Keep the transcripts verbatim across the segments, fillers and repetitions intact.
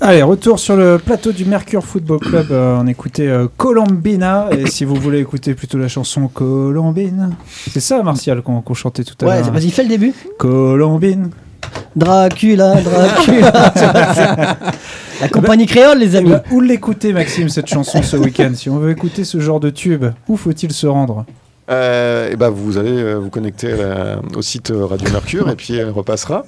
Allez, retour sur le plateau du Mercure Football Club. Euh, on écoutait euh, Colombina. Et si vous voulez écouter plutôt la chanson Colombine, c'est ça, Martial, qu'on, qu'on chantait tout à ouais, l'heure. Ouais, vas-y, fais le début. Colombine. Dracula, Dracula. La compagnie créole, les amis. Bah, où l'écouter, Maxime, cette chanson ce week-end? Si on veut écouter ce genre de tube, où faut-il se rendre? Euh, et ben vous allez euh, vous connecter la, au site Radio Mercure et puis elle repassera.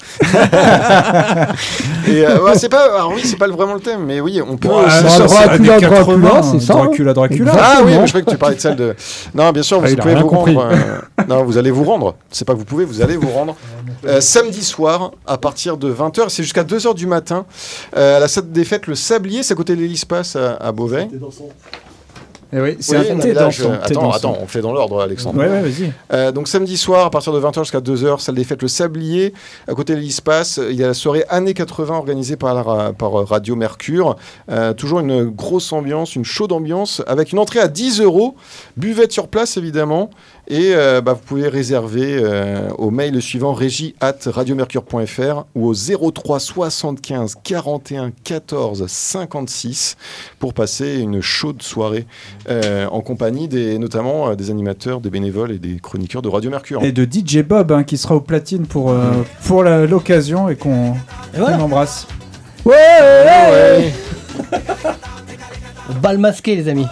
et euh, ouais, c'est pas, alors oui, c'est pas vraiment le thème, mais oui, on peut. Ouais, aussi ça, Dracula, Dracula, c'est ça. Dracula, Dracula. Ah oui, mais je croyais que tu parlais de celle de. Non, bien sûr, vous, Ah, vous pouvez vous compris. rendre. Euh... non, vous allez vous rendre. C'est pas que vous pouvez, vous allez vous rendre. Euh, samedi soir, à partir de vingt heures, c'est jusqu'à deux heures du matin, euh, à la salle des fêtes, le Sablier, c'est à côté de l'Hélice-Passe à, à Beauvais. Et oui, c'est Oui, un non, thé mais là, dansant, je- thé Attends, dansant. attends, on fait dans l'ordre, Alexandre. Ouais, ouais, vas-y. Euh, donc samedi soir, à partir de vingt heures jusqu'à deux heures, salle des fêtes Le Sablier, à côté de l'Espace. Il y a la soirée années quatre-vingts organisée par, la, ra- par Radio Mercure. Euh, toujours une grosse ambiance, une chaude ambiance, avec une entrée à dix euros, buvette sur place évidemment. Et euh, bah, vous pouvez réserver euh, au mail suivant régie arobase radiomercure point f r ou au zéro trois soixante-quinze quarante et un quatorze cinquante-six pour passer une chaude soirée euh, en compagnie des, notamment euh, des animateurs, des bénévoles et des chroniqueurs de Radio Mercure. Et de D J Bob, hein, qui sera au platine pour, euh, pour la- l'occasion et qu'on, Et voilà. qu'on embrasse. Ouais, Ouais. Bal masqué, les amis.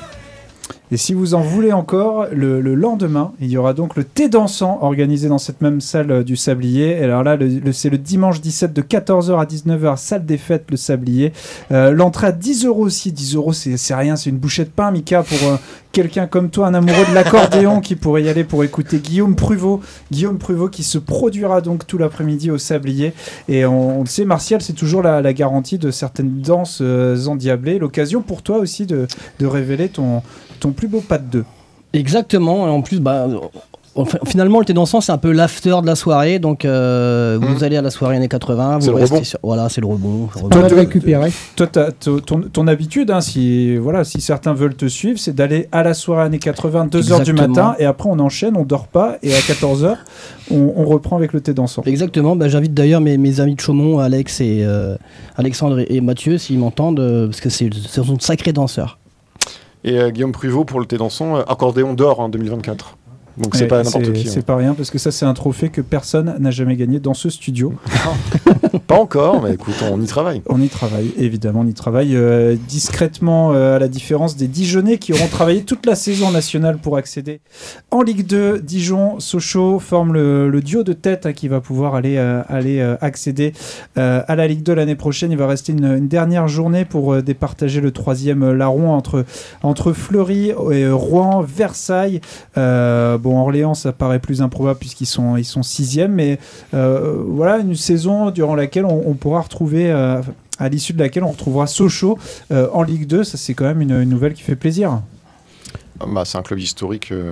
Et si vous en voulez encore, le, le lendemain, il y aura donc le thé dansant organisé dans cette même salle euh, du Sablier. Et alors là, le, le- c'est le dimanche dix-sept de quatorze heures à dix-neuf heures, salle des fêtes, le Sablier. Euh, l'entrée à dix euros aussi. dix euros, c'est, c'est rien, c'est une bouchée de pain, Mika, pour euh, quelqu'un comme toi, un amoureux de l'accordéon qui pourrait y aller pour écouter Guillaume Pruvot. Guillaume Pruvot qui se produira donc tout l'après-midi au Sablier. Et on, on le sait, Martial, c'est toujours la, la garantie de certaines danses euh, endiablées. L'occasion pour toi aussi de, de révéler ton, ton plus beau pas de deux. Exactement. Et en plus, bah, enfin, finalement, le thé dansant, c'est un peu l'after de la soirée. Donc, euh, Mmh. vous allez à la soirée années quatre-vingts. C'est Vous le restez rebond. sur... Voilà, c'est le rebond. le On rebond. va le récupérer. Toi, t'as- ton, ton- ton habitude, hein, si, voilà, si certains veulent te suivre, c'est d'aller à la soirée années quatre-vingts, deux heures du Exactement. matin, et après on enchaîne, on dort pas, et à quatorze heures, on, on reprend avec le thé dansant. Exactement. Bah, j'invite d'ailleurs mes, mes amis de Chaumont, Alex et euh, Alexandre et Mathieu, s'ils m'entendent, euh, parce que c'est, ce sont de sacrés danseurs. Et euh, Guillaume Pruvot pour le thé dansant, euh, accordéon d'or en deux mille vingt-quatre. Donc c'est Ouais, pas n'importe c'est, qui. c'est hein. pas rien, parce que ça, c'est un trophée que personne n'a jamais gagné dans ce studio. Pas encore, mais écoute, on y travaille. On y travaille, évidemment, on y travaille euh, discrètement, euh, à la différence des Dijonais qui auront travaillé toute la saison nationale pour accéder en Ligue deux. Dijon, Sochaux forment le, le duo de tête, hein, qui va pouvoir aller, euh, aller euh, accéder euh, à la Ligue deux l'année prochaine. Il va rester une, une dernière journée pour euh, départager le troisième euh, larron entre, entre Fleury, et, euh, Rouen, Versailles. Euh, bon, Orléans, ça paraît plus improbable puisqu'ils sont, ils sont sixième, mais euh, voilà, une saison durant laquelle on, on pourra retrouver, euh, à l'issue de laquelle on retrouvera Sochaux euh, en Ligue deux. Ça, c'est quand même une, une nouvelle qui fait plaisir. Bah, c'est un club historique, euh,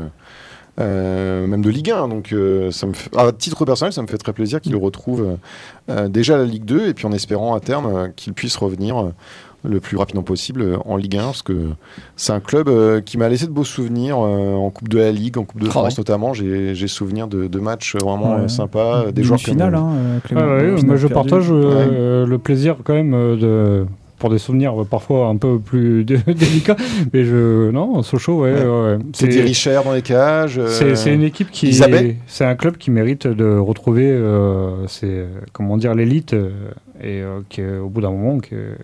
euh, même de Ligue un. Donc, euh, ça me fait- à titre personnel, ça me fait très plaisir qu'il retrouve euh, euh, déjà la Ligue deux et puis en espérant à terme euh, qu'il puisse revenir euh, le plus rapidement possible euh, en Ligue un. Parce que c'est un club euh, qui m'a laissé de beaux souvenirs euh, en Coupe de la Ligue, en Coupe de Ah France ouais. notamment. J'ai, j'ai souvenir de, de matchs vraiment Ouais. euh, sympas, euh, des Une joueurs finale, comme, hein, euh, Clément. Ah ouais, Une moi finale je perdue. partage euh, le plaisir quand même euh, de pour des souvenirs euh, parfois un peu plus dé- délicats, mais je non Sochaux ouais, Ouais. ouais, ouais. C'est Thierry Richer dans les cages. euh, C'est, c'est une équipe qui Isabelle. c'est un club qui mérite de retrouver euh, c'est euh, comment dire l'élite euh, et euh, qui est, au bout d'un moment qui est-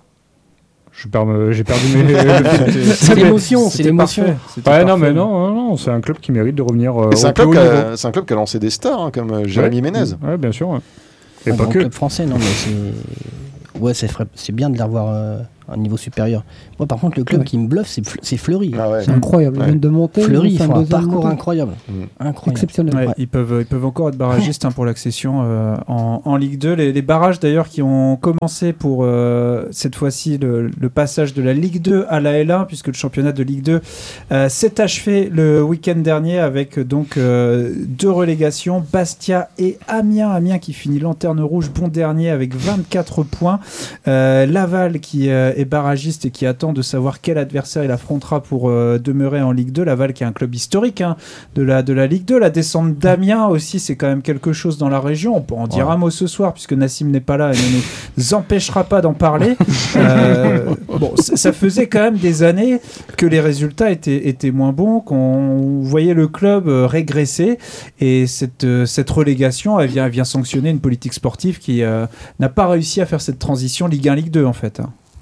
je perds me- j'ai perdu mes C'était- C'est l'émotion, c'est c'était l'émotion. parfait, c'était ouais non parfait. mais non, non non c'est un club qui mérite de revenir euh, Et c'est au un, plus club haut qui niveau. a, c'est un club qui a lancé des stars hein, comme euh, Jérémy Ouais. Ménez. Ouais bien sûr ouais. Et Un pas grand que club français, non, mais c'est. Ouais, c'est, fra- c'est bien de l'avoir euh, à un niveau supérieur. Moi, par contre, le club Ouais. qui me bluffe, c'est, Fle- c'est Fleury. Ah ouais. Mm. C'est incroyable. Ils Ouais. viennent de monter. Fleury, ils font font un deuxième parcours montée. incroyable. Mm. Incroyable. Exceptionnel. Ouais, Ouais. ils, peuvent, ils peuvent encore être barragistes, hein, pour l'accession euh, en, en Ligue deux. Les, les barrages d'ailleurs qui ont commencé pour euh, cette fois-ci le, le passage de la Ligue deux à la L un, puisque le championnat de Ligue deux euh, s'est achevé le week-end dernier avec donc euh, deux relégations, Bastia et Amiens. Amiens qui finit lanterne rouge, bon dernier avec vingt-quatre points. Euh, Laval qui euh, est barragiste et qui attend de savoir quel adversaire il affrontera pour euh, demeurer en Ligue deux. Laval qui est un club historique hein, de, la, de la Ligue deux. La descente d'Amiens aussi, c'est quand même quelque chose dans la région. On peut en dire ouais. un mot ce soir puisque Nassim n'est pas là et ne nous empêchera pas d'en parler. euh, bon, ça faisait quand même des années que les résultats étaient, étaient moins bons, qu'on voyait le club régresser et cette, cette relégation elle vient, elle vient sanctionner une politique sportive qui euh, n'a pas réussi à faire cette transition Ligue un Ligue deux en fait.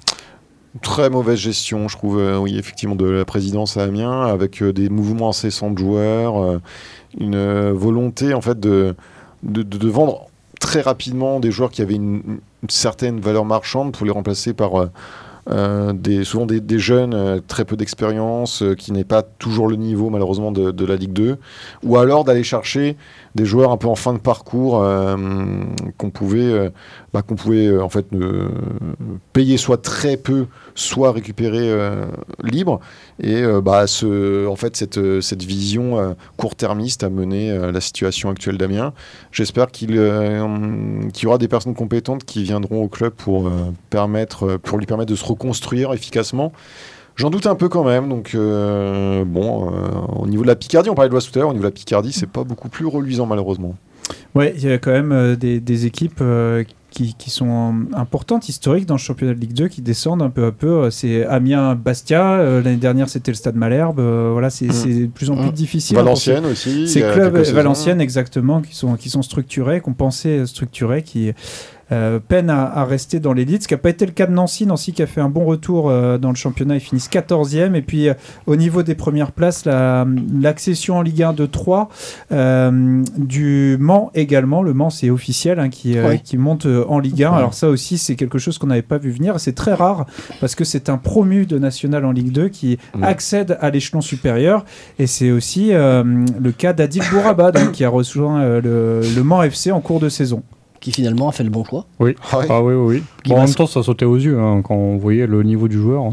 Très mauvaise gestion, je trouve, euh, oui, effectivement, de la présidence à Amiens, avec euh, des mouvements incessants de joueurs, euh, une euh, volonté en fait de, de, de, de vendre très rapidement des joueurs qui avaient une, une certaine valeur marchande pour les remplacer par euh, euh, des, souvent des, des jeunes, euh, très peu d'expérience, euh, qui n'est pas toujours le niveau malheureusement de, de la Ligue deux, ou alors d'aller chercher des joueurs un peu en fin de parcours euh, qu'on pouvait, euh, bah, qu'on pouvait euh, en fait euh, payer soit très peu, soit récupérer euh, libre. Et euh, bah, ce, en fait, cette, cette vision euh, court-termiste a mené euh, la situation actuelle d'Amiens. J'espère qu'il, euh, qu'il y aura des personnes compétentes qui viendront au club pour, euh, permettre, pour lui permettre de se reconstruire efficacement. J'en doute un peu quand même, donc euh, bon, euh, au niveau de la Picardie, on parlait de l'Oise tout à l'heure, au niveau de la Picardie, c'est pas beaucoup plus reluisant malheureusement. Ouais, il y a quand même euh, des, des équipes euh, qui, qui sont importantes, historiques dans le championnat de Ligue deux, qui descendent un peu à peu. C'est Amiens-Bastia, euh, l'année dernière c'était le Stade Malherbe, euh, voilà, c'est, mmh. c'est de plus en plus mmh. difficile. Valenciennes aussi. Ces clubs, Valenciennes exactement, qui sont, qui sont structurés, qu'on pensait structurés, qui... Euh, peine à, à rester dans l'élite, ce qui n'a pas été le cas de Nancy. Nancy qui a fait un bon retour euh, dans le championnat, ils finissent quatorzième. Et puis euh, au niveau des premières places, la, l'accession en Ligue un de Troyes, euh, du Mans également. Le Mans c'est officiel hein, qui, euh, oui. qui monte euh, en Ligue un. Ouais. Alors ça aussi c'est quelque chose qu'on n'avait pas vu venir. C'est très rare parce que c'est un promu de national en Ligue deux qui ouais. accède à l'échelon supérieur. Et c'est aussi euh, le cas d'Adil Bouraba donc, qui a rejoint euh, le, le Mans F C en cours de saison. Qui finalement a fait le bon choix. Oui, ah oui, ah, oui, oui. Bon, en même temps, ça sautait aux yeux hein, quand on voyait le niveau du joueur.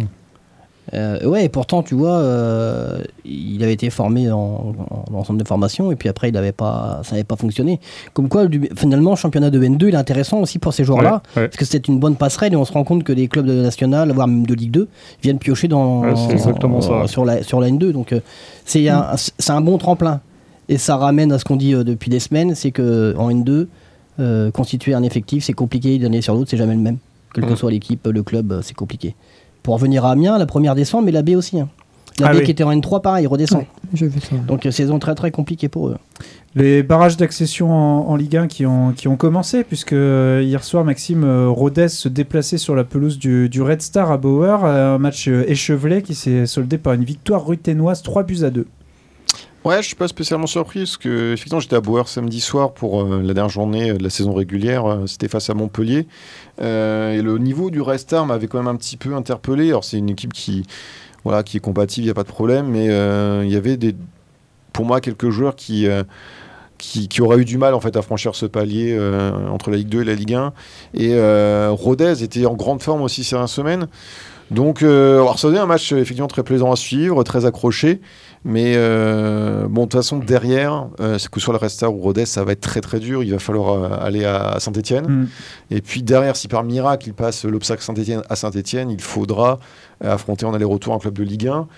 Euh, ouais, et pourtant, tu vois, euh, il avait été formé en, en, en centre de formation, et puis après, il avait pas, ça n'avait pas fonctionné. Comme quoi, du, finalement, le championnat de N deux, il est intéressant aussi pour ces joueurs-là, ouais, ouais. parce que c'est une bonne passerelle, et on se rend compte que des clubs de national, voire même de Ligue deux, viennent piocher dans, ouais, c'est exactement en, ça. En, sur, la, sur la N deux. Donc, euh, c'est, mmh. un, c'est un bon tremplin. Et ça ramène à ce qu'on dit euh, depuis des semaines, c'est qu'en N deux, Euh, constituer un effectif, c'est compliqué d'une année sur l'autre, c'est jamais le même. Quelle mmh. que soit l'équipe, le club, c'est compliqué. Pour revenir à Amiens, la première descend, mais la B aussi. Hein. La ah B oui. qui était en N trois, pareil, redescend. Ouais, j'ai vu ça. Donc euh, saison très très compliquée pour eux. Les barrages d'accession en, en Ligue un qui ont, qui ont commencé, puisque euh, hier soir, Maxime euh, Rodez se déplaçait sur la pelouse du, du Red Star à Bauer, euh, un match euh, échevelé qui s'est soldé par une victoire ruthénoise, trois buts à deux. Ouais, je suis pas spécialement surpris parce que effectivement j'étais à Bauer samedi soir pour euh, la dernière journée de la saison régulière. Euh, c'était face à Montpellier euh, et le niveau du Red Star m'avait quand même un petit peu interpellé. Alors c'est une équipe qui, voilà, qui est compatible, il y a pas de problème, mais euh, il y avait des, pour moi quelques joueurs qui euh, Qui, qui aura eu du mal en fait à franchir ce palier euh, entre la Ligue deux et la Ligue un. Et euh, Rodez était en grande forme aussi ces dernières semaines. Donc, euh, alors ça donnait un match effectivement très plaisant à suivre, très accroché. Mais euh, bon, de toute façon, derrière, euh, c'est que sur le Red Star ou Rodez, ça va être très très dur. Il va falloir euh, aller à, à Saint-Etienne. Mm. Et puis derrière, si par miracle il passe l'obstacle Saint-Etienne à Saint-Etienne, il faudra affronter en aller-retour un club de Ligue un.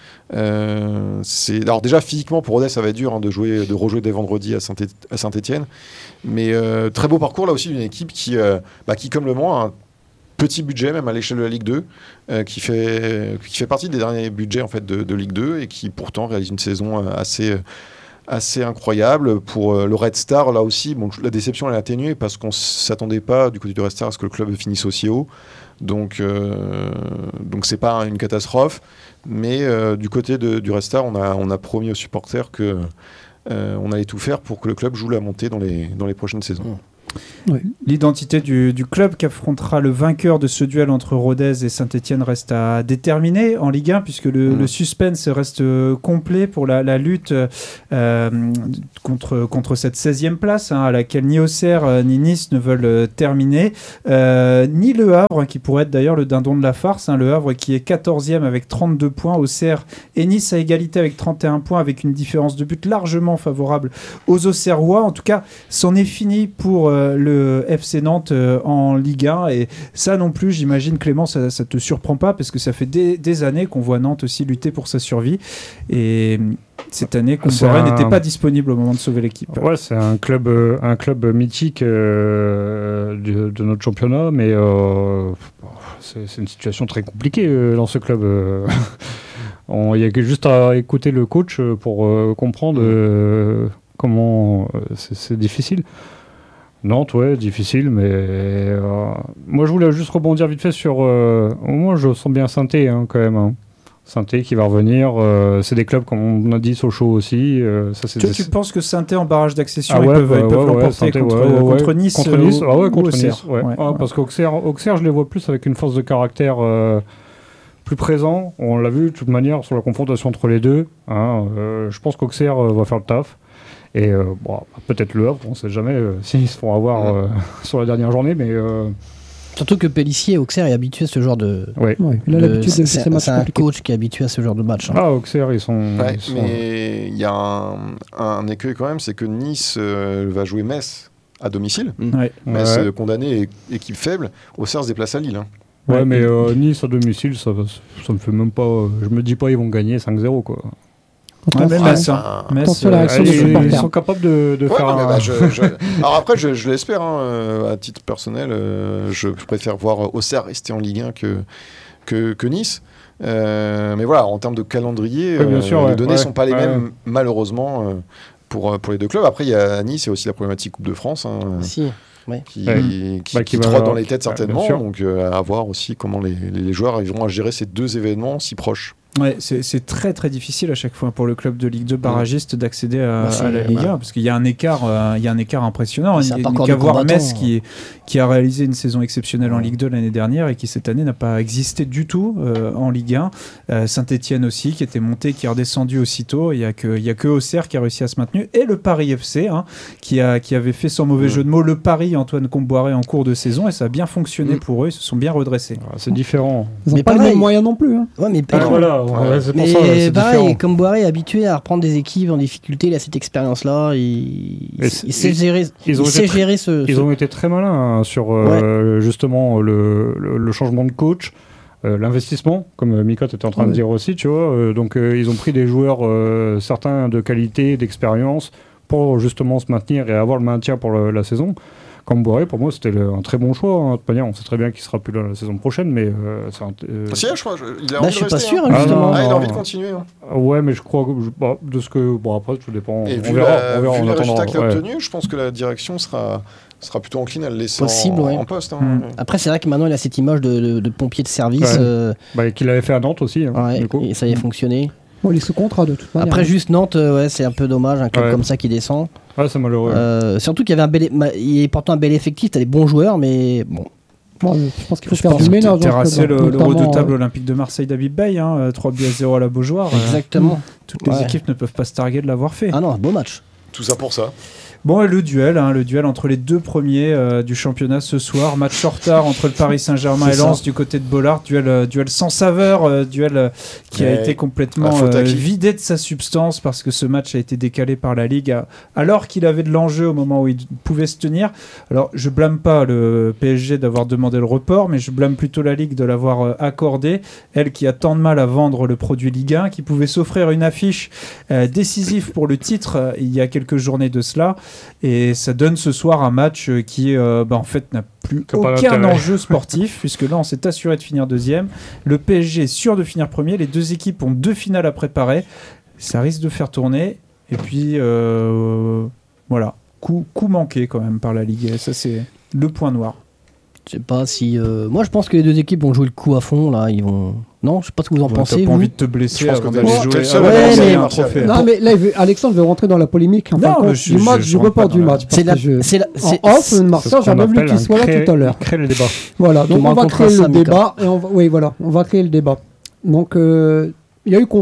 Euh, c'est... Alors déjà, physiquement, pour Rodez, ça va être dur hein, de, jouer, de rejouer dès vendredi à, Saint-Étienne, à Saint-Etienne. Mais euh, très beau parcours là aussi d'une équipe qui, euh, bah, qui comme le Mans, a un petit budget même à l'échelle de la Ligue deux, euh, qui, fait, qui fait partie des derniers budgets en fait, de, de Ligue deux et qui pourtant réalise une saison assez, assez incroyable. Pour euh, le Red Star, là aussi, bon, la déception elle est atténuée parce qu'on ne s'attendait pas du côté du Red Star à ce que le club finisse aussi haut. Donc, euh, donc c'est pas une catastrophe. Mais euh, du côté de, du Red Star, on a, on a promis aux supporters que euh, on allait tout faire pour que le club joue la montée dans les, dans les prochaines saisons. Mmh. Oui. L'identité du, du club qui affrontera le vainqueur de ce duel entre Rodez et Saint-Etienne reste à déterminer en Ligue un, puisque le, mmh. le suspense reste complet pour la, la lutte euh, contre, contre cette seizième place hein, à laquelle ni Auxerre ni Nice ne veulent terminer, euh, ni Le Havre, hein, qui pourrait être d'ailleurs le dindon de la farce, hein, Le Havre qui est quatorzième avec trente-deux points, Auxerre et Nice à égalité avec trente et un points, avec une différence de but largement favorable aux Auxerrois. En tout cas, c'en est fini pour euh, euh, le F C Nantes euh, en Ligue un, et ça non plus, j'imagine, Clément, ça, ça te surprend pas, parce que ça fait des, des années qu'on voit Nantes aussi lutter pour sa survie, et cette année, Comboiré un... n'était pas disponible au moment de sauver l'équipe. Ouais, c'est un club, euh, un club mythique euh, de, de notre championnat, mais euh, c'est, c'est une situation très compliquée euh, dans ce club. Euh. Il y a juste à écouter le coach pour euh, comprendre euh, comment euh, c'est, c'est difficile. Nantes, ouais, difficile, mais euh, moi je voulais juste rebondir vite fait sur. Euh, au moins, je sens bien Saint-Étienne hein, quand même. Hein. Saint-Étienne qui va revenir. Euh, c'est des clubs, comme on a dit, Sochaux aussi. Euh, ça, c'est tu, des... tu penses que Saint-Étienne en barrage d'accession, ah ils ouais, peuvent, bah, ils peuvent ouais, l'emporter ouais, contre, ouais, ouais, contre Nice Contre Nice, ou, ah ouais, contre Auxerre. Nice. Ouais. Ouais, ah, ouais. Parce qu'Auxerre, Auxerre, je les vois plus avec une force de caractère. Euh, plus présent, on l'a vu de toute manière sur la confrontation entre les deux. Hein, euh, je pense qu'Auxerre euh, va faire le taf. Et euh, bon, peut-être le Havre, on ne sait jamais euh, s'ils se font avoir euh, sur la dernière journée. Mais euh... surtout que Pellissier, Auxerre, est habitué à ce genre de. Ouais. Ouais, il a de... l'habitude de c'est, ces matchs c'est un compliqués. coach qui est habitué à ce genre de match. Hein. Ah, Auxerre, ils sont. Ouais, ils sont... mais il y a un, un écueil quand même, c'est que Nice euh, va jouer Metz à domicile. Mmh. Ouais. Metz Ouais. euh, condamné, é- équipe faible. Auxerre se déplace à Lille. Hein. Ouais, Ouais. mais euh, Nice à domicile, ça, ça me fait même pas. Euh, je me dis pas ils vont gagner cinq zéro quoi. Ouais, même Attention. Metz, hein. Enfin, Metz, Attention à la euh, réaction Ils, des allez, supporters. ils sont capables de, de Ouais, faire. non, mais un... bah, je, je- Alors après, je, je l'espère, hein, euh, à titre personnel, euh, je, je préfère voir Auxerre rester en Ligue un que, que, que Nice. Euh, mais voilà, en termes de calendrier, Ouais, bien euh, sûr, les ouais, données ne ouais, sont pas les ouais. mêmes, malheureusement, euh, pour, pour les deux clubs. Après, il y a à Nice, il y a aussi la problématique Coupe de France, hein, Si. qui, Ouais. qui, Bah, qui qui va- trotte dans les têtes ouais, bien certainement. sûr. Donc, euh, à voir aussi comment les, les, les joueurs arriveront à gérer ces deux événements si proches. Ouais, c'est, c'est très très difficile à chaque fois pour le club de Ligue deux barragiste d'accéder à, Bah, c'est- à la Ligue un, ouais. parce qu'il y a un écart, euh, il y a un écart impressionnant. C'est Il un n'y a parcours qu'à du voir combattant. Metz qui, qui a réalisé une saison exceptionnelle en Ligue deux l'année dernière et qui cette année n'a pas existé du tout euh, en Ligue un. Euh, Saint-Étienne aussi, qui était monté, qui est redescendu aussitôt. Il n'y a que, il y a que Auxerre qui a réussi à se maintenir, et le Paris F C, hein, qui, a, qui avait fait sans mauvais Ouais. jeu de mots le Paris Antoine Comboiré en cours de saison, et ça a bien fonctionné Mm. pour eux. Ils se sont bien redressés. Ah, c'est différent. Ils n'ont Mais pas les pareil. mêmes moyens non plus. Hein. Ouais, mais Ah, voilà, Ouais. ouais, c'est pour mais ça, c'est pareil, différent. comme Boiré est habitué à reprendre des équipes en difficulté, il a cette expérience-là, il, Mais il c'est- sait ils- gérer, ils il ont été sait très- gérer ce. Ils ce- ont été très malins hein, sur euh, justement le, le, le changement de coach, euh, l'investissement, comme euh, Mikot était en train Ouais. de dire aussi, tu vois. Euh, donc euh, ils ont pris des joueurs, euh, certains de qualité, d'expérience, pour justement se maintenir et avoir le maintien pour le- la saison. Comme Boiré, pour moi, c'était le- un très bon choix. Hein. De toute manière, on sait très bien qu'il sera plus là la saison prochaine, mais euh, c'est un- euh, Ah, si, je crois, je- il a Bah, envie je suis de pas rester, sûr, hein. Ah, justement. non, Ah, il a non. envie de continuer. Hein. ouais, mais je crois que je- bah, de ce que bon après tout dépend. Et on vu, verra, la- on verra vu en les résultats attendant. qu'il a ouais. obtenus, je pense que la direction sera, sera plutôt encline à le laisser Possible, en, ouais. en poste. Hein. Mm. Après, c'est vrai que maintenant il a cette image de, de- de pompier de service, Ouais. euh, Bah, qu'il avait fait à Nantes aussi. Hein, ouais, du coup. et ça y a fonctionné. Bon, il est sous contrat de toute manière. Après, juste Nantes, euh, ouais, c'est un peu dommage, un club Ouais. comme ça qui descend. Ouais, c'est malheureux. Euh, surtout qu'il y avait un bel, ma- il est pourtant un bel effectif, t'as des bons joueurs, mais bon. Bon, je pense qu'il faut Je faire pense du que ménage. dans terrasser club, le, le notamment, redoutable euh, Olympique de Marseille d'Habib Bey, hein, euh, trois buts à zéro à la Beaujoire. euh, Exactement. toutes les Ouais. équipes ne peuvent pas se targuer de l'avoir fait. Ah non, beau match. Tout ça pour ça. Bon, et le duel, hein, le duel entre les deux premiers euh, du championnat ce soir. Match en retard entre le Paris Saint-Germain C'est et ça. Lens du côté de Bollard. Duel, euh, duel sans saveur, euh, duel euh, qui a Ouais. été complètement Ah, faute à euh, qui vidé de sa substance parce que ce match a été décalé par la Ligue à- alors qu'il avait de l'enjeu au moment où il pouvait se tenir. Alors, je blâme pas le P S G d'avoir demandé le report, mais je blâme plutôt la Ligue de l'avoir euh, accordé. Elle qui a tant de mal à vendre le produit Ligue un, qui pouvait s'offrir une affiche euh, décisive pour le titre euh, il y a quelques journées de cela. Et ça donne ce soir un match euh, qui euh, bah, en fait n'a plus Qui a pas aucun d'intérêt. enjeu sportif puisque là on s'est assuré de finir deuxième. Le P S G est sûr de finir premier. Les deux équipes ont deux finales à préparer. Ça risque de faire tourner. Et puis euh, voilà, coup, coup manqué quand même par la Ligue. Et ça c'est le point noir. Je sais pas si. euh, Moi, je pense que les deux équipes vont jouer le coup à fond, là. Ils vont. Non, je sais pas ce que vous en Ouais, pensez. T'as pas vous envie de te blesser Je pense avant que d'aller t'es- jouer. t'es le seul avant à d'aller penser, gagner un Martial. trophée. Non, mais là, il veut- Alexandre veut rentrer dans la polémique. En Non, fin de mais compte, je- du je- match, je du rentre report pas du dans la- match. Parce C'est la. que je- c'est la- En c'est- off, c'est- Martial, C'est ce qu'on j'aurais voulu appelle qu'il un soit là créer- tout à l'heure. créer le débat. Voilà, Tu donc me on va raconteras créer ça, le Mika. débat. Et on va, oui, voilà, on va créer le débat. Donc, euh, il y a eu conflit.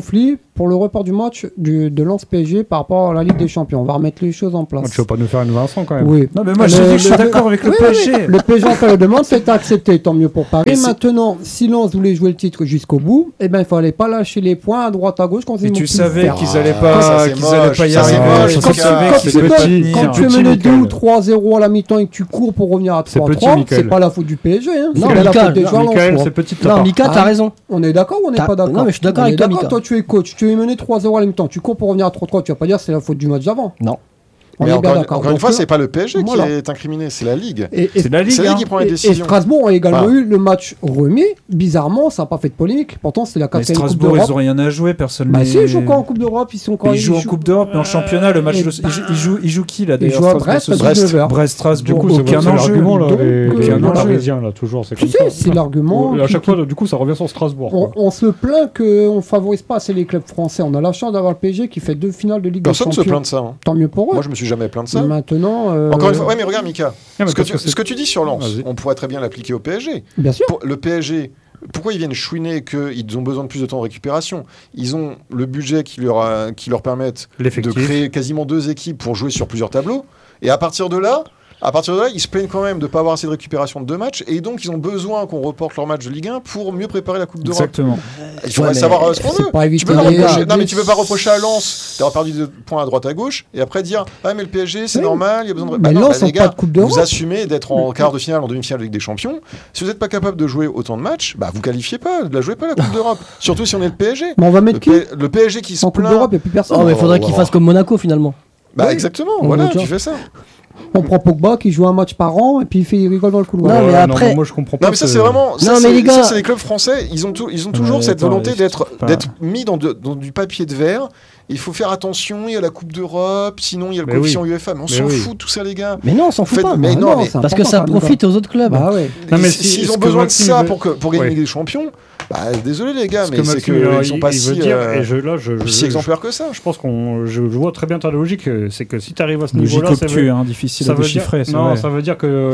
pour le report du match du, de Lens P S G par rapport à la Ligue des Champions. On va remettre les choses en place. Tu vas pas nous faire une Vincent quand même. Oui. Non, mais moi, je Le- te dis que je suis le- d'accord avec le oui, P S G. oui, Le P S G a fait la demande, c'est accepté, tant mieux pour Paris. Et Et c'est- maintenant, si Lens voulait jouer le titre jusqu'au bout, eh ben, il fallait pas lâcher les points à droite à gauche quand Mais ils tu m'ont pu savais le faire. qu'ils allaient Ah, pas, ça, c'est qu'ils moche, allaient pas y ça, c'est arriver. moche, Tu quand- savais quand qu'ils tu allaient donnes- pas petit, Quand tenir. tu es petit, mené deux Michael. ou trois zéro à la mi-temps et que tu cours pour revenir à C'est trois petit, trois, Michael. c'est pas la faute du P S G. Hein. Non, C'est la Michael, faute des non, joueurs Michael, lensois. c'est petit de ta Non, part. Mika, Ah, t'as raison. On est d'accord ou on n'est T'as- pas d'accord? non, mais je suis d'accord On est avec toi, d'accord, Mika. toi tu es coach, tu es mené trois zéro à la mi-temps, tu cours pour revenir à trois trois, tu vas pas dire que c'est la faute du match d'avant. Non. On Mais est encore, bien d'accord. encore une Donc, fois, là- c'est pas le P S G Voilà. qui est incriminé, c'est la Ligue. et- et- C'est la Ligue. C'est la hein. Ligue qui prend les Et, et décisions. Strasbourg a également Voilà. eu le match remis. Bizarrement, ça n'a pas fait de polémique. Pourtant, c'est la Mais quatrième Coupe Strasbourg, ils d'Europe. ont rien à jouer, personne. Bah n'est- si, ils jouent encore en Coupe d'Europe. Ils sont encore. Ils jouent en Coupe d'Europe, mais en championnat, le match, et de- bah, ils jouent- ils jouent, ils jouent qui là Ils d'ailleurs jouent à Strasbourg, Brest ce à soir dix-neuf heures. Brest, Strasbourg, Du coup, c'est aucun c'est enjeu. l'argument là, Donc, les, euh, les aucun enjeu. Parisiens là, toujours, c'est Tu comme sais, ça. c'est l'argument. À qui- chaque fois, du coup, ça revient sur Strasbourg. On, quoi. on se plaint qu'on ne favorise pas assez les clubs français. On a la chance d'avoir le P S G qui fait deux finales de Ligue Personne des ne se Champions. plaint de ça. hein. Tant mieux pour eux. Moi, je me suis jamais plaint de ça. Maintenant, euh, Encore une fois, ouais, mais regarde, Mika, Ah, mais ce, que parce tu, que c'est- ce que tu dis sur Lens, Vas-y. on pourrait très bien l'appliquer au P S G. bien sûr. Pour le P S G, pourquoi ils viennent chouiner qu'ils ont besoin de plus de temps de récupération? Ils ont le budget qui leur, a- qui leur permette de L'effectif. créer quasiment deux équipes pour jouer sur plusieurs tableaux. Et à partir de là, à partir de là, ils se plaignent quand même de ne pas avoir assez de récupération de deux matchs. Et donc, ils ont besoin qu'on reporte leur match de Ligue un pour mieux préparer la Coupe d'Europe. Exactement. Il faudrait Ouais, mais savoir euh, ce qu'on c'est veut. pas Tu éviter peux, pas les- reprocher- les- non, mais tu peux pas reprocher à Lens d'avoir perdu deux points à droite à gauche et après dire ah mais le P S G c'est Oui. normal, il y a besoin de. Mais Bah non, Lens bah, n'a les pas gars, de Coupe d'Europe. vous assumez d'être en quart de finale, en demi-finale de Ligue des Champions. Si vous n'êtes pas capable de jouer autant de matchs, bah vous qualifiez pas, ne la jouez pas la Coupe d'Europe. Surtout si on est le P S G. Mais on va Le, mettre qui P- le P S G qui se en Coupe plaint. d'Europe? Il n'y a plus personne. Oh, mais Oh, faudrait oh, qu'il oh. fasse comme Monaco finalement. Bah Oui. exactement, On voilà, va tu dire. fais ça. On prend Pogba qui joue un match par an et puis il, fait, il rigole dans le couloir. Non, mais Ouais, après- moi je comprends pas. Non mais ça que- c'est vraiment ça, Non, mais c'est- les gars- ça, c'est les clubs français, ils ont, tout- ils ont toujours Ouais, cette attends, volonté je- d'être pas- d'être mis dans, de- dans du papier de verre. Il faut faire attention, il y a la Coupe d'Europe, sinon il y a le Mais coefficient oui. U E F A, mais on Mais s'en oui. fout de tout ça les gars. Mais non, on s'en fout Faites- pas. mais Bah non, mais- c'est Parce que ça important, profite aux autres clubs. Bah ouais. Non, mais si- si- s'ils ce ont que besoin de Maxime ça veut- pour, que, pour gagner Ouais. la Ligue des Champions, bah désolé les gars, Ce mais que c'est Maxime, qu'ils il- sont il pas veut si, dire, euh, et je, là, je, je- si je- exemplaires que ça. je pense qu'on, je, je vois très bien ta logique, euh, c'est que si tu arrives à ce Logique niveau-là, ça obtus, veut, hein, difficile ça à veut dire, déchiffrer. c'est non, vrai. ça veut dire que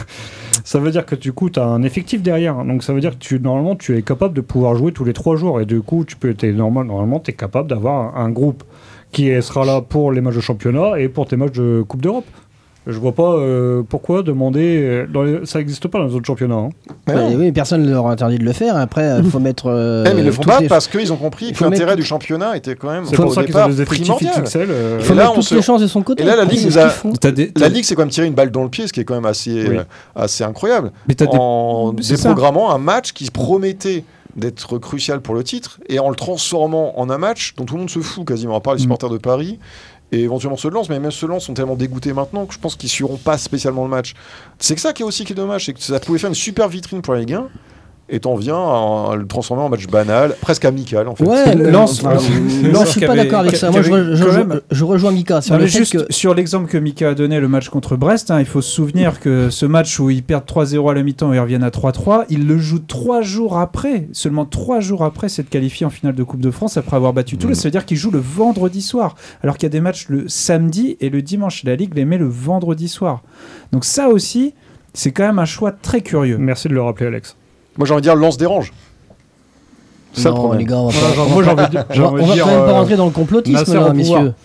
ça veut dire que du coup, tu as un effectif derrière. Donc ça veut dire que tu, normalement, tu es capable de pouvoir jouer tous les trois jours. Et du coup, tu peux, t'es normal, normalement, tu es capable d'avoir un, un groupe qui est- sera là pour les matchs de championnat et pour tes matchs de Coupe d'Europe. Je vois pas euh, pourquoi demander. euh, Dans les- ça n'existe pas dans les autres championnats. hein. Mais Ouais, non. oui, personne ne leur interdit de le faire. Après, il faut mettre. euh, Eh, mais ils le font toutes pas les- parce qu'ils ont compris il que faut l'intérêt mettre- du championnat était quand même C'est au pour ça qu'ils départ ont des effectifs primordial. X X L. euh, Il Et faut là, mettre on toutes se- les chances de son côté. et là, la Après, Ligue c'est nous ce a- qu'ils font. T'as des- La t'as- Ligue c'est quand même tirer une balle dans le pied, ce qui est quand même assez, Oui. euh, assez incroyable. mais t'as des- En c'est ça. déprogrammant un match qui se promettait d'être crucial pour le titre et en le transformant en un match dont tout le monde se fout quasiment, à part les Mm. supporters de Paris et éventuellement ceux de Lens, mais même ceux de Lens sont tellement dégoûtés maintenant que je pense qu'ils suivront pas spécialement le match. C'est que ça qui est aussi qui est dommage, c'est que ça pouvait faire une super vitrine pour la Ligue un et t'en viens à, à le transformer en match banal, presque amical en fait. Ouais, mais- Lens- enfin, Lens non, je suis qui pas avait- d'accord avec qui- ça. qui Moi, je, avait je- quand je- même- je rejoins Mika sur Non, le mais fait juste que. sur l'exemple que Mika a donné, le match contre Brest, hein, il faut se souvenir que ce match où ils perdent trois zéro à la mi-temps et ils reviennent à trois trois, ils le jouent trois jours après, seulement trois jours après s'être qualifié en finale de Coupe de France après avoir battu Toulouse. Mmh. Ça veut dire qu'ils jouent le vendredi soir, alors qu'il y a des matchs le samedi et le dimanche. La Ligue les met le vendredi soir. Donc ça aussi, c'est quand même un choix très curieux. Merci de le rappeler, Alex. Moi j'ai envie de dire Lens dérange. C'est ça le Non, problème. les gars, on va Ouais, pas. genre, on moi, va j'ai pas- envie de- on j'ai va- envie on de va dire, quand même pas euh, rentrer dans le complotisme, Nasser là, au pouvoir. messieurs.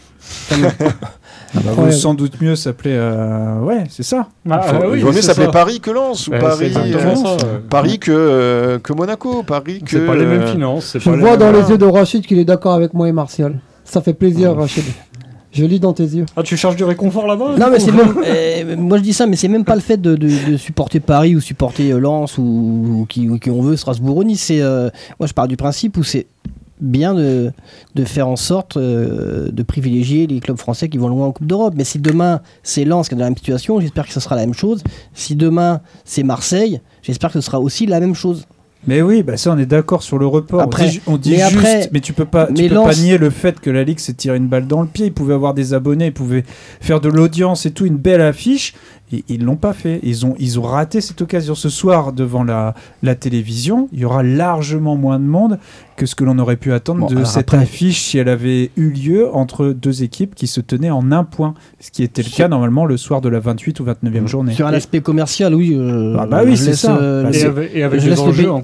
Ah bah, vaut sans doute mieux s'appeler. euh, Ouais, c'est ça. Ah, Faut- ah oui, il vaut mieux c'est s'appeler ça. Paris que Lens ou Ouais, Paris, c'est exactement euh, ça, ouais. Paris que, euh, que Monaco, Paris que. C'est pas les mêmes euh, finances. c'est Je pas les vois mêmes- dans les yeux de Rachid qu'il est d'accord avec moi et Martial. Ça fait plaisir, Rachid. Je lis dans tes yeux. Ah, tu cherches du réconfort là-bas Non, mais c'est même. euh, moi, je dis ça, mais c'est même pas le fait de, de- de supporter Paris ou supporter euh, Lens ou, ou qui, ou qui on veut Strasbourg ou Nice. C'est, euh, moi, je pars du principe où c'est bien de, de faire en sorte euh, de privilégier les clubs français qui vont loin en Coupe d'Europe. Mais si demain c'est Lens qui est dans la même situation, j'espère que ce sera la même chose. Si demain c'est Marseille, j'espère que ce sera aussi la même chose. Mais oui, bah ça on est d'accord sur le report. Après- on dit, on dit mais juste, après- mais tu peux pas, tu mais peux Lens- pas nier le fait que la Ligue s'est tiré une balle dans le pied. Ils pouvaient avoir des abonnés, ils pouvaient faire de l'audience et tout, une belle affiche. Et ils l'ont pas fait. Ils ont, ils ont raté cette occasion. Ce soir, devant la, la télévision, il y aura largement moins de monde que ce que l'on aurait pu attendre Bon, de alors cette après- affiche si elle avait eu lieu entre deux équipes qui se tenaient en un point. Ce qui était le cas normalement le soir de la vingt-huit ou vingt-neuvième journée. Sur un aspect commercial, oui. euh, Ah bah oui, je c'est laisse, ça. euh, Bah, les- Et avec, et avec je des laisse le enjeux bé- encore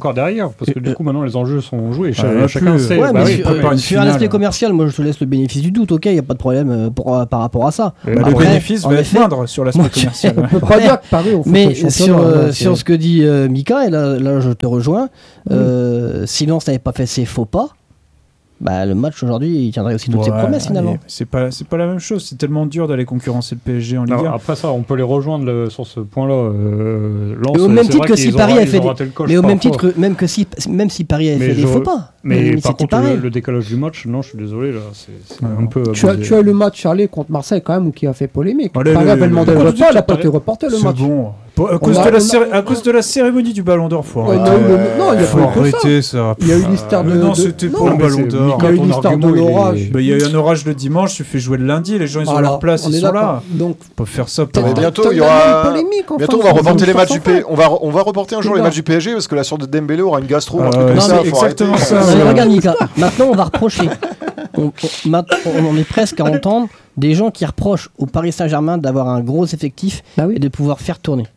encore derrière, parce que du coup maintenant les enjeux sont joués. Cha- Ah, chacun plus, sait. Ouais, bah mais oui, sur, prépare une sur un finale. aspect commercial, moi je te laisse le bénéfice du doute, ok, il n'y a pas de problème euh, pour, euh, par rapport à ça. Et Bah, le Après, bénéfice en va être effet- moindre sur l'aspect Moi, je- commercial. ouais. On peut pas Ouais. dire que Paris, on fait Mais le championnat, sur, euh, là, sur c'est- ce que dit euh, Mika, et là, là je te rejoins, euh, si Lens n'avait pas fait ses faux pas, bah, le match aujourd'hui il tiendrait aussi toutes ses Ouais, promesses finalement. allez, C'est pas, c'est pas la même chose. C'est tellement dur d'aller concurrencer le P S G en Ligue Non, un. après ça, on peut les rejoindre le- sur ce point-là. Euh, Lens, Mais au même c'est titre vrai que qu'ils si ont Paris ra- avait ils fait ont des- raté le coche Mais au même parfois. titre que même, que si, même si Paris avait Mais fait des je- faux pas, Mais mais par c'était contre, le, pareil. le décalage du match, non, je suis désolé, là, c'est c'est Ouais, un non. peu. Tu as, abusé. tu as le match aller contre Marseille quand même qui a fait polémique. Allez, Paris le- avait le- demandé le- le le- repas, elle n'a pas le- été reportée le C'est match. bon. Pour- à, cause On de a- la on a- céré- à cause de la cérémonie du Ballon d'Or, faut Ouais, arrêter. non, le- non, il y a Faut pas eu que ça. arrêter ça. Il y a eu l'histoire de. Mais non, de- c'était non, pour le mais Ballon c'est- d'Or. Mika, Il y a eu ton l'histoire de argument, il est- l'orage. Bah, il y a eu un orage le dimanche, tu fais jouer le lundi, les gens ils ont Alors, leur place, on ils est sont d'accord. là. Donc, Ils peuvent faire ça t'as- pour. Mais t'as- bientôt, t'as il y eu la aura- même polémique, enfin, Bientôt, on c'est va une reporter les chose matchs sans du fin. P S G. On va, on va reporter un jour les D'accord. matchs du P S G parce que la sorte de Dembélé aura une gastro, un Ah truc ouais, comme non, ça. mais faut arrêter. exactement ça. Non, mais ouais. regarde Mika, maintenant on va reprocher. On, on- maintenant, on en est presque à entendre des gens qui reprochent au Paris Saint-Germain d'avoir un gros effectif Bah oui. et de pouvoir faire tourner.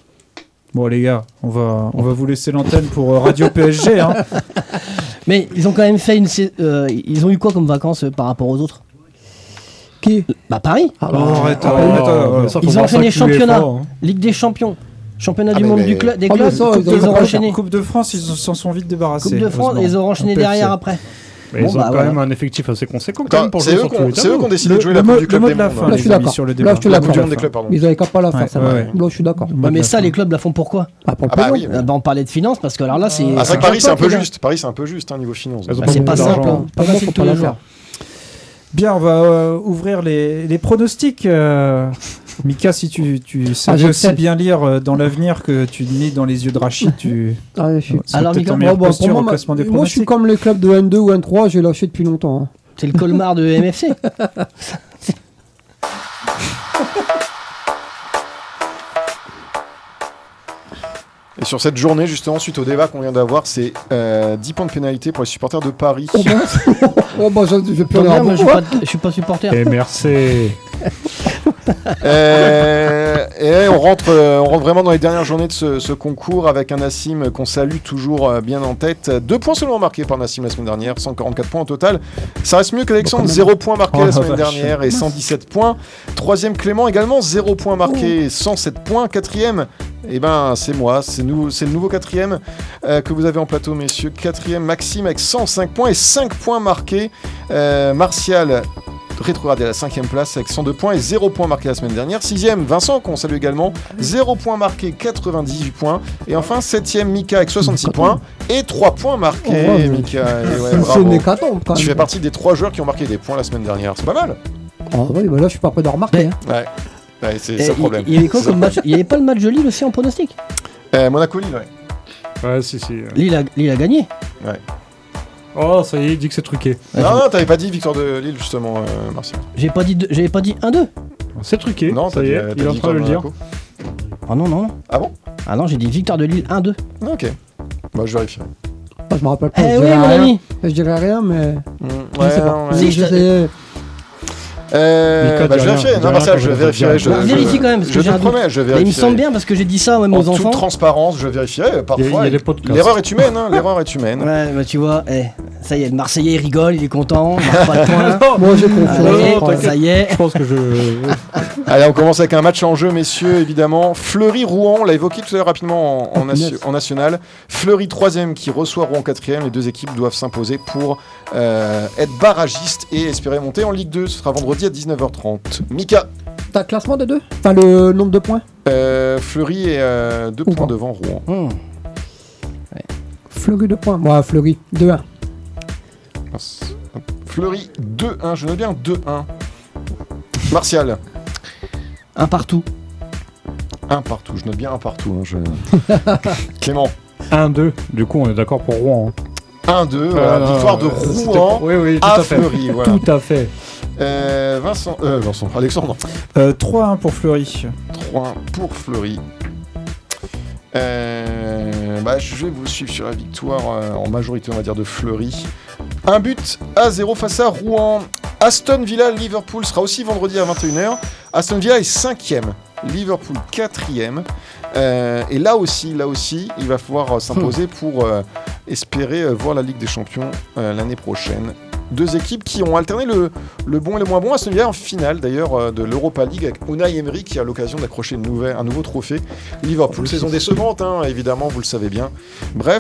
Bon les gars, on va, on va vous laisser l'antenne pour euh, Radio P S G. Hein. Mais ils ont quand même fait une. sé- euh, ils ont eu quoi comme vacances euh, par rapport aux autres Qui Bah Paris, Ah, Oh, bah, arrête, ah, arrête, oui. arrête, arrête. mais ça, faut ils ont voir enchaîné ça que l'UEFA, championnat, hein. Ligue des Champions, championnat Ah, du mais- monde mais- du cla- des Ah, mais clubs, ça, Coupe ils ont ils ont pas- enchaîné. Coupe de France, ils s'en sont vite débarrassés. Coupe de France, heureusement. et ils ont enchaîné En P F C. derrière après. Mais Bon, ils ont bah, quand voilà. même un effectif assez conséquent quand Attends, même pour C'est jouer eux sur qui tous ont les c'est eux qui ont tableaux. décidé de Le- jouer le la mot- Coupe du le Club mot des de la Mondes. fin, hein. Là, je suis d'accord. sur le Là, débat. je suis La Coupe d'accord. du Monde des clubs, pardon. Ils n'avaient qu'à pas la faire, Ouais, ça. ouais, ouais. Là, je suis d'accord. Mot Ouais, de mais la ça, fin. les clubs la font pourquoi Ah, pour le Ah bah pognon. oui. Ah bah, on parlait de finances parce que alors là, c'est. Ah, c'est c'est que Paris, c'est un peu capote, là. juste. Paris, c'est un peu juste, hein, niveau finance. Elles ont Bah, pas c'est beaucoup pas simple, d'argent. hein. pas Pour moi, facile faut tous pas les la jours. faire. Bien, on va euh, ouvrir les, les pronostics. euh. Mika, si tu, tu savais je aussi sais. bien lire euh, dans l'avenir que tu lis dans les yeux de Rachid, tu Ah, je suis- serais Alors, peut-être Mika, en meilleure Bon, bah, posture pour au moi, classement des moi, je suis pronostics. comme les clubs de N deux ou N trois, j'ai lâché depuis longtemps. hein. C'est le Colmar de M F C. Et sur cette journée, justement, suite au débat qu'on vient d'avoir, c'est euh, dix points de pénalité pour les supporters de Paris. Oh, bah, oh, bah, je je vais plus Tant aller bien, à moi, je suis Bourgoin. pas- je suis pas supporter. Et merci. Euh, et on rentre, euh, on rentre vraiment dans les dernières journées de ce, ce concours avec un Nassim qu'on salue toujours euh, bien en tête. Deux points seulement marqués par Nassim la semaine dernière, cent quarante-quatre points au total. Ça reste mieux qu'Alexandre, Bon, quand zéro points marqués Oh, la la semaine vache. dernière et cent dix-sept points. Troisième Clément également, zéro points marqués, cent sept points. Quatrième, eh ben c'est moi, c'est nous, c'est le nouveau quatrième euh, que vous avez en plateau, messieurs. Quatrième Maxime avec cent cinq points et cinq points marqués. Euh, Martial rétrogradé à la cinquième place avec cent deux points et zéro points marqués la semaine dernière. Sixième, Vincent, qu'on salue également, zéro points marqués, quatre-vingt-dix-huit points. Et enfin, septième, Mika avec soixante-six points et trois points marqués. Oh, ouais, mais- Mika, et ouais, C'est bravo. une hécatombe, quand Tu même. fais partie des trois joueurs qui ont marqué des points la semaine dernière. C'est pas mal. Ah, oui, bah là, je suis pas prêt de remarquer. hein. Ouais. Ouais, c'est Eh, ça le problème. Il il y avait quoi comme match Il y avait pas le match de Lille aussi en pronostic Euh, Monaco-Lille, ouais. Ouais, si, si. Lille a, Lille a gagné. Oh, ça y est, il dit que c'est truqué. Ouais, non, non, t'avais pas dit victoire de Lille, justement, euh, Martial. J'ai pas dit deux- j'avais pas dit un deux. C'est truqué. Non, ça t'as y dit, est, euh, il t'as est en dit train de le dire. Monaco. Ah non, non, non. Ah bon Ah non, j'ai dit victoire de Lille un deux. Ah, ok. Bah, je vérifie. Ah, je me rappelle pas. Eh je oui, dirais mon rien. ami. Je dirais rien, mais. Mm, Je sais pas. non, ouais. Si, Je je sais- Euh, Mika, bah, dis je rien, vérifierai. dis Non, rien Martial, quand je je vais vérifierai. te Je, dire. je- Vérifie quand même, parce que je j'ai te un doute. promets, je Et il me vérifierai. semble bien parce que j'ai dit ça même En aux toute enfants. transparence, je vérifierai. Il y a- Parfois, il y a des podcasts. l'erreur est humaine. Hein, l'erreur est humaine. Ouais, bah tu vois, eh, ça y est, le Marseillais il rigole, il est content, il marque pas de points. Moi, j'ai Allez, confiance. Non, t'inquiète. ça y est. Je pense que je. Allez, on commence avec un match en jeu, messieurs, évidemment. Fleury-Rouen, on l'a évoqué tout à l'heure rapidement en, en, nation- en national. Fleury troisième qui reçoit Rouen quatrième. Les deux équipes doivent s'imposer pour euh, être barragistes et espérer monter en Ligue deux. Ce sera vendredi à dix-neuf heures trente. Mika, T'as le classement des deux? Enfin, le nombre de points? euh, Fleury est euh, deux Ou points pas. devant Rouen. Hum. Fleury de points. Ouais, Fleury. deux un. Mince. Hop. Fleury deux un, je note bien deux un. Martial, Un partout. un partout, je note bien un partout. hein, je- Clément, un deux. Du coup, on est d'accord pour Rouen. hein. un deux, voilà, Euh, victoire de euh, c'était- Rouen Oui, oui, tout à à fait. Fleury. Voilà. Tout à fait. Euh, Vincent, euh, Vincent, Alexandre, Euh, trois un pour Fleury. trois un pour Fleury. Euh, bah, je vais vous suivre sur la victoire euh, en majorité, on va dire, de Fleury. Un but à zéro face à Rouen. Aston Villa Liverpool sera aussi vendredi à vingt et une heures. Aston Villa est cinquième Liverpool quatrième. Euh, et là aussi, là aussi, il va falloir euh, s'imposer mmh. pour euh, espérer euh, voir la Ligue des Champions euh, l'année prochaine. Deux équipes qui ont alterné le, le bon et le moins bon. Aston Villa en finale d'ailleurs euh, de l'Europa League avec Unai Emery qui a l'occasion d'accrocher une nouvelle, un nouveau trophée. Liverpool, saison décevante, hein, évidemment, vous le savez bien. Bref.